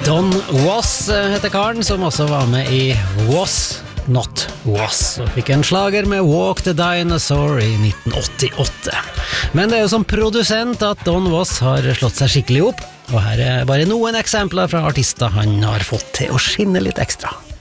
Don Was heter karen, som også var med i Was Not Was, og fikk en slager med Walk the Dinosaur i 1988. Men det er jo som produsent at Don Was har slått seg skikkelig opp, og her er bare noen eksempler fra artister han har fått til å skinne litt ekstra.